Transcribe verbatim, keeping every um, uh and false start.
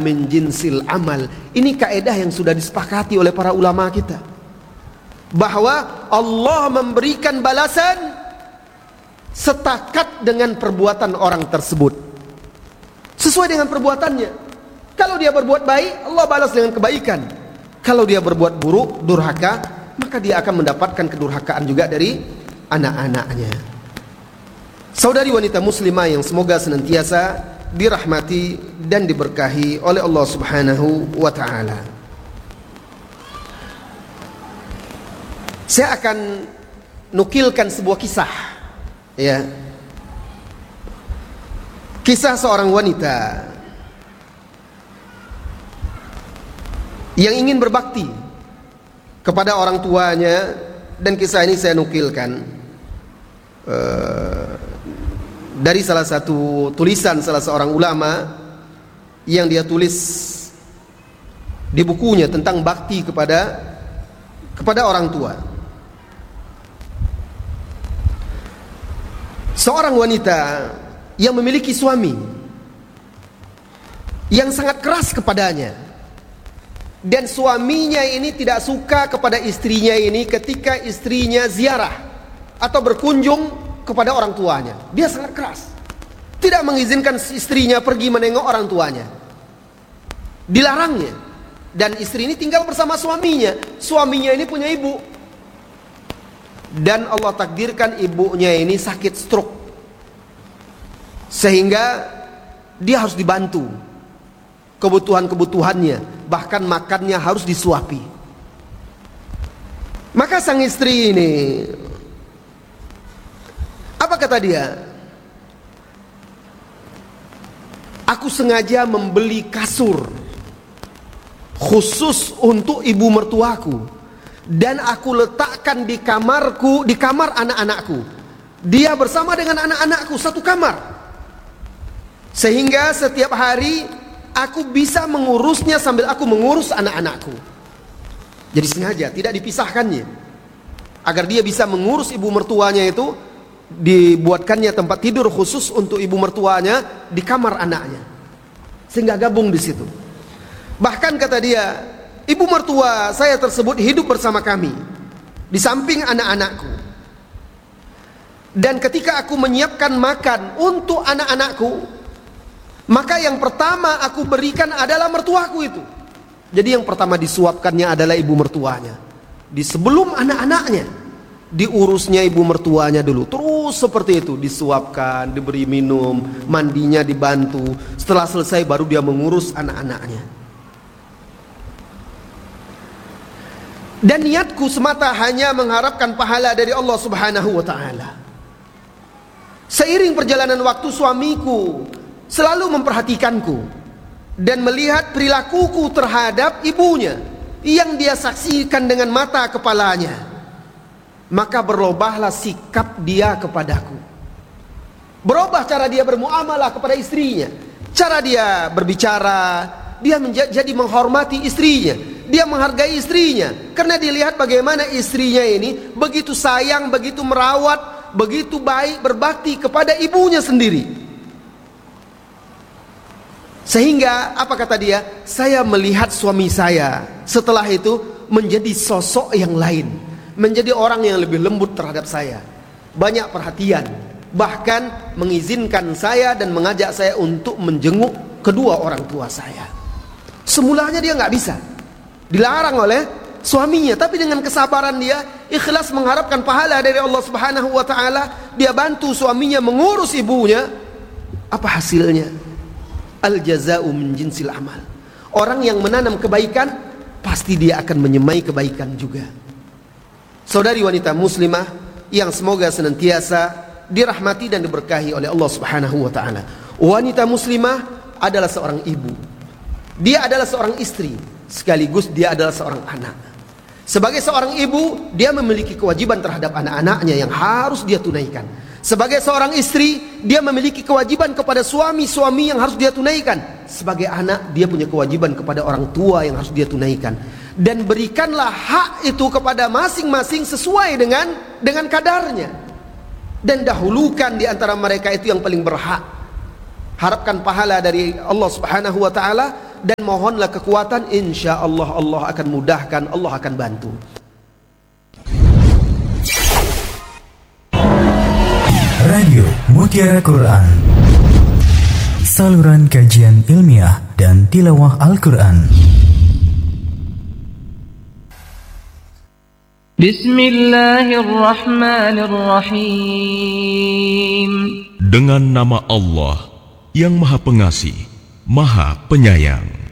min jinsil amal. Ini kaidah yang sudah disepakati oleh para ulama kita, bahwa Allah memberikan balasan setakat dengan perbuatan orang tersebut, sesuai dengan perbuatannya. Kalau dia berbuat baik, Allah balas dengan kebaikan. Kalau dia berbuat buruk, durhaka, maka dia akan mendapatkan kedurhakaan juga dari anak-anaknya. Saudari wanita muslimah yang semoga senantiasa dirahmati dan diberkahi oleh Allah Subhanahu wa ta'ala, saya akan nukilkan sebuah kisah, ya, kisah seorang wanita yang ingin berbakti kepada orang tuanya. Dan kisah ini saya nukilkan uh, dari salah satu tulisan salah seorang ulama yang dia tulis di bukunya tentang bakti kepada kepada orang tua. Seorang wanita yang memiliki suami yang sangat keras kepadanya, dan suaminya ini tidak suka kepada istrinya ini ketika istrinya ziarah atau berkunjung kepada orang tuanya. Dia sangat keras, tidak mengizinkan istrinya pergi menengok orang tuanya, dilarangnya. Dan istri ini tinggal bersama suaminya. Suaminya ini punya ibu, dan Allah takdirkan ibunya ini sakit stroke, sehingga dia harus dibantu kebutuhan-kebutuhannya, bahkan makannya harus disuapi. Maka sang istri ini, apa kata dia? Aku sengaja membeli kasur khusus untuk ibu mertuaku, dan aku letakkan di kamarku, di kamar anak-anakku. Dia bersama dengan anak-anakku satu kamar, sehingga setiap hari aku bisa mengurusnya sambil aku mengurus anak-anakku. Jadi sengaja tidak dipisahkannya, agar dia bisa mengurus ibu mertuanya itu. Dibuatkannya tempat tidur khusus untuk ibu mertuanya di kamar anaknya, sehingga gabung di situ. Bahkan kata dia, ibu mertua saya tersebut hidup bersama kami di samping anak-anakku. Dan ketika aku menyiapkan makan untuk anak-anakku, maka yang pertama aku berikan adalah mertuaku itu. Jadi yang pertama disuapkannya adalah ibu mertuanya, di sebelum anak-anaknya. Diurusnya ibu mertuanya dulu, terus seperti itu, disuapkan, diberi minum, mandinya dibantu. Setelah selesai baru dia mengurus anak-anaknya. Dan niatku semata hanya mengharapkan pahala dari Allah Subhanahu wa ta'ala. Seiring perjalanan waktu, suamiku selalu memperhatikanku dan melihat perilakuku terhadap ibunya yang dia saksikan dengan mata kepalanya. Maka berubahlah sikap dia kepadaku. Berubah cara dia bermuamalah kepada istrinya, cara dia berbicara. Dia menjadi menghormati istrinya, dia menghargai istrinya, karena dilihat bagaimana istrinya ini begitu sayang, begitu merawat, begitu baik, berbakti kepada ibunya sendiri. Sehingga apa kata dia? Saya melihat suami saya setelah itu menjadi sosok yang lain, menjadi orang yang lebih lembut terhadap saya, banyak perhatian, bahkan mengizinkan saya dan mengajak saya untuk menjenguk kedua orang tua saya. Semulanya dia nggak bisa, dilarang oleh suaminya, tapi dengan kesabaran dia, ikhlas mengharapkan pahala dari Allah Subhanahu wa ta'ala, dia bantu suaminya mengurus ibunya. Apa hasilnya? Al jaza'u min jinsil amal. Orang yang menanam kebaikan, pasti dia akan menyemai kebaikan juga. Saudari wanita muslimah yang semoga senantiasa dirahmati dan diberkahi oleh Allah Subhanahu wa ta'ala. Wanita muslimah adalah seorang ibu, dia adalah seorang istri, sekaligus dia adalah seorang anak. Sebagai seorang ibu, dia memiliki kewajiban terhadap anak-anaknya yang harus dia tunaikan. Sebagai seorang istri, dia memiliki kewajiban kepada suami-suami yang harus dia tunaikan. Sebagai anak, dia punya kewajiban kepada orang tua yang harus dia tunaikan. Dan berikanlah hak itu kepada masing-masing sesuai dengan dengan kadarnya. Dan dahulukan di antara mereka itu yang paling berhak. Harapkan pahala dari Allah Subhanahu wa ta'ala, dan mohonlah kekuatan, insya Allah Allah akan mudahkan, Allah akan bantu. Radio Mutiara Quran, saluran kajian ilmiah dan tilawah Al-Quran. Bismillahirrahmanirrahim. Dengan nama Allah yang Maha Pengasih, Maha Penyayang.